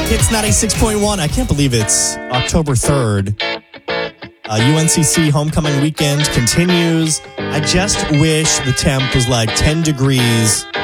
Hits 96.1. I can't believe it's October 3rd. UNCC homecoming weekend continues. I just wish the temp was like 10 degrees